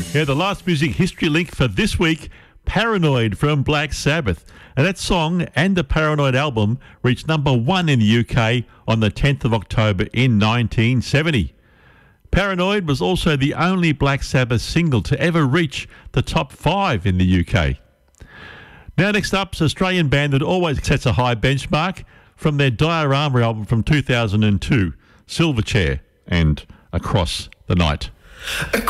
Yeah, the last music history link for this week, Paranoid from Black Sabbath. And that song and the Paranoid album reached number 1 in the UK on the 10th of October in 1970. Paranoid was also the only Black Sabbath single to ever reach the top 5 in the UK. Now next up is an Australian band that always sets a high benchmark from their Diorama album from 2002, Silverchair and Across the Night.